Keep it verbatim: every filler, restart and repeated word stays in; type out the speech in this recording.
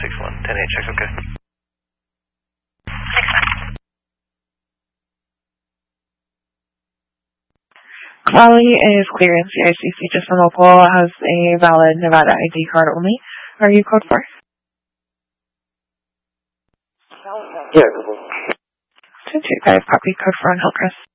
six one, ten eight, check, okay. Quality is clear in C I C C, just a local, has a valid Nevada I D card only. Are you code four? Yeah. two two five, copy, code four on Hillcrest.